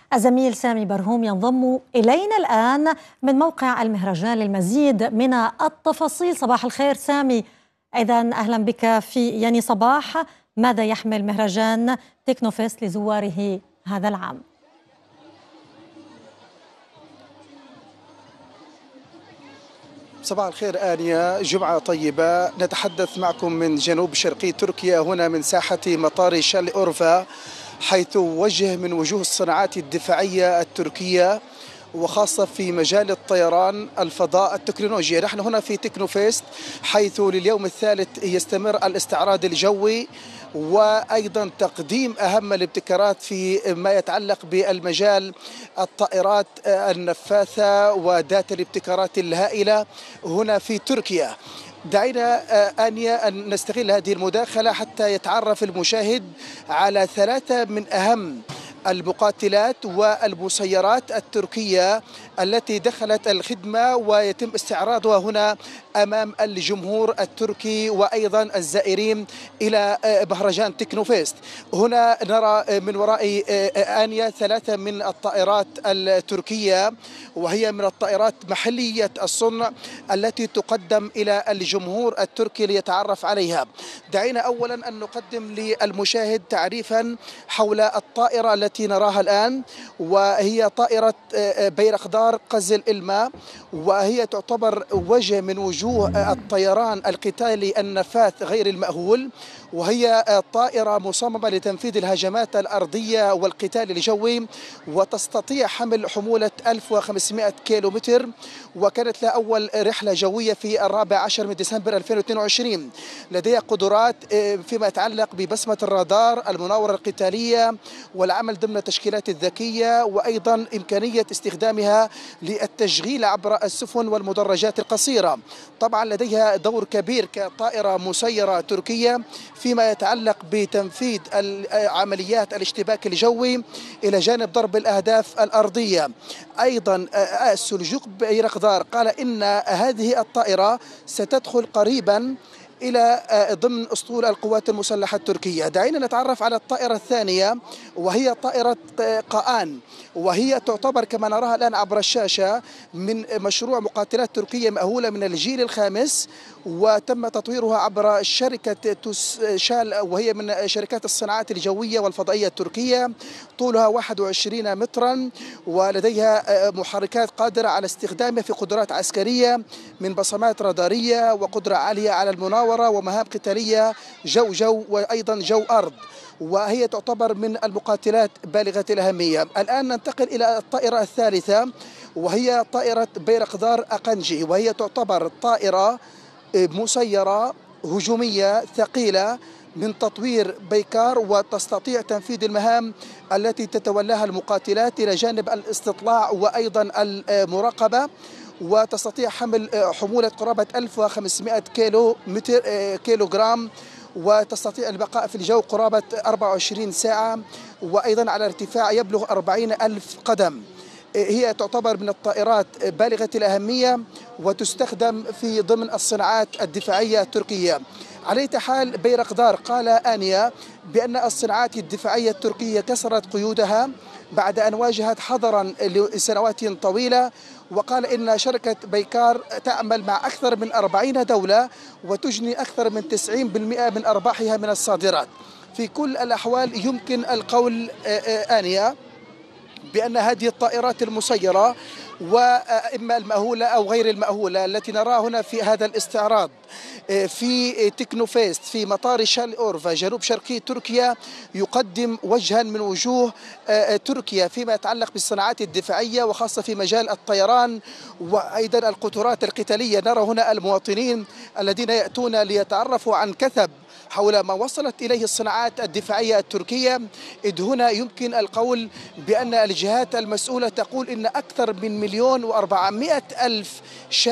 الزميل سامي برهوم ينضم إلينا الآن من موقع المهرجان للمزيد من التفاصيل. صباح الخير سامي. إذن أهلا بك في صباح. ماذا يحمل مهرجان تكنوفيست لزواره هذا العام؟ صباح الخير آنيا، جمعة طيبة. نتحدث معكم من جنوب شرقي تركيا، هنا من ساحة مطار شارل أورفا، حيث وجه من وجوه الصناعات الدفاعية التركية وخاصة في مجال الطيران، الفضاء، التكنولوجيا. نحن هنا في تكنوفيست، حيث لليوم الثالث يستمر الاستعراض الجوي وأيضا تقديم أهم الابتكارات في ما يتعلق بالمجال الطائرات النفاثة وذات الابتكارات الهائلة هنا في تركيا. دعينا آنيا أن نستغل هذه المداخلة حتى يتعرف المشاهد على ثلاثة من أهم المقاتلات والمسيرات التركية التي دخلت الخدمة ويتم استعراضها هنا أمام الجمهور التركي وأيضا الزائرين إلى مهرجان تكنوفيست. هنا نرى من وراء آنيا ثلاثة من الطائرات التركية، وهي من الطائرات محلية الصنع التي تقدم إلى الجمهور التركي ليتعرف عليها. دعينا أولا أن نقدم للمشاهد تعريفا حول الطائرة التي نراها الآن، وهي طائرة بيرقدار قزل الماء، وهي تعتبر وجه من وجوه الطيران القتالي النفاث غير المأهول، وهي طائرة مصممة لتنفيذ الهجمات الأرضية والقتال الجوي، وتستطيع حمل حمولة 1500 كيلومتر، وكانت لها أول رحلة جوية في 14 من ديسمبر 2022. لديها قدرات فيما يتعلق ببصمة الرادار، المناورة القتالية، والعمل ضمن التشكيلات الذكية، وأيضا إمكانية استخدامها للتشغيل عبر السفن والمدرجات القصيرة. طبعا لديها دور كبير كطائرة مسيرة تركية فيما يتعلق بتنفيذ عمليات الاشتباك الجوي إلى جانب ضرب الأهداف الأرضية. أيضا سلجوق بيرقدار قال إن هذه الطائرة ستدخل قريبا إلى ضمن أسطول القوات المسلحة التركية. دعينا نتعرف على الطائرة الثانية، وهي طائرة قآن، وهي تعتبر كما نراها الآن عبر الشاشة من مشروع مقاتلات تركية مأهولة من الجيل الخامس، وتم تطويرها عبر شركة توسشال، وهي من شركات الصناعات الجوية والفضائية التركية. طولها 21 مترا، ولديها محركات قادرة على استخدامها في قدرات عسكرية من بصمات رادارية وقدرة عالية على المناورة ومهام قتالية جو وأيضا جو أرض، وهي تعتبر من المقاتلات بالغة الأهمية. الآن ننتقل إلى الطائرة الثالثة، وهي طائرة بيرقدار أقنجي، وهي تعتبر طائرة مسيرة هجومية ثقيلة من تطوير بيكار، وتستطيع تنفيذ المهام التي تتولاها المقاتلات إلى جانب الاستطلاع وأيضا المراقبة، وتستطيع حمل حمولة قرابة 1500 كيلوغرام، وتستطيع البقاء في الجو قرابة 24 ساعة، وأيضا على ارتفاع يبلغ 40,000 قدم. هي تعتبر من الطائرات بالغة الأهمية وتستخدم في ضمن الصناعات الدفاعية التركية. على أي حال بيرقدار قال آنيا بأن الصناعات الدفاعية التركية كسرت قيودها بعد أن واجهت حظرا لسنوات طويلة، وقال إن شركة بيكار تعمل مع أكثر من 40 دولة وتجني أكثر من 90% من أرباحها من الصادرات. في كل الأحوال يمكن القول آنيا بأن هذه الطائرات المسيرة، وإما المأهولة أو غير المأهولة، التي نراها هنا في هذا الاستعراض في تكنوفيست في مطار شارل أورفا جنوب شرقي تركيا، يقدم وجها من وجوه تركيا فيما يتعلق بالصناعات الدفاعية، وخاصة في مجال الطيران وأيضا القطارات القتالية. نرى هنا المواطنين الذين يأتون ليتعرفوا عن كثب حول ما وصلت إليه الصناعات الدفاعية التركية، إذ هنا يمكن القول بأن الجهات المسؤولة تقول إن أكثر من 1,400,000